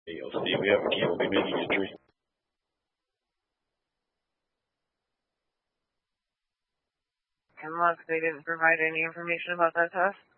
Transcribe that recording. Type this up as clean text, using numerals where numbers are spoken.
AOC, we have a key. We'll be making entry. Unless they didn't provide any information about that test?